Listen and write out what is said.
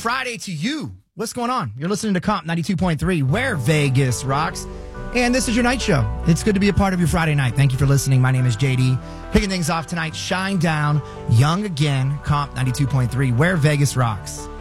Friday to you. What's going on? You're listening to Comp 92.3, where Vegas rocks. And this is your night show. It's good to be a part of your Friday night. Thank you for listening. My name is JD. Kicking things off tonight, Shine Down, Young Again, Comp 92.3, where Vegas rocks.